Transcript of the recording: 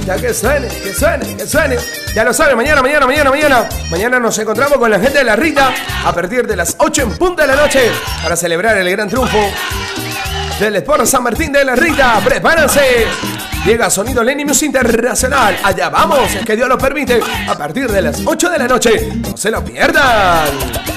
Ya que suene, que suene, que suene. Ya lo saben, mañana. Mañana nos encontramos con la gente de La Rita a partir de las 8 en punto de la noche para celebrar el gran triunfo del Sport San Martín de La Rita. ¡Prepárense! Llega Sonido Lenny Music Internacional. Allá vamos, que Dios lo permite. A partir de las 8 de la noche. No se lo pierdan.